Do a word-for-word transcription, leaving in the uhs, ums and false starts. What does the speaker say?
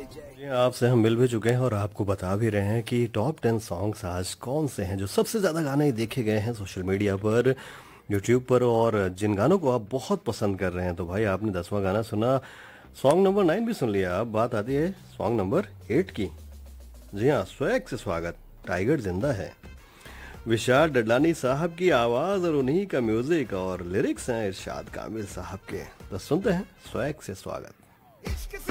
जी, आपसे हम मिल भी चुके हैं और आपको बता भी रहे हैं कि टॉप टेन सॉन्ग्स आज कौन से हैं जो सबसे ज़्यादा गाने देखे गए हैं सोशल मीडिया पर, यूट्यूब पर, और जिन गानों को आप बहुत पसंद कर रहे हैं। तो भाई आपने दसवां गाना सुना, सॉन्ग नंबर नाइन भी सुन लिया। अब बात आती है सॉन्ग नंबर एट की। जी हाँ, स्वैग से स्वागत, टाइगर जिंदा है। विशाल डडलानी साहब की आवाज़ और उन्हीं का म्यूजिक और लिरिक्स हैं इरशाद कामिल साहब के। तो सुनते हैं स्वैग से स्वागत।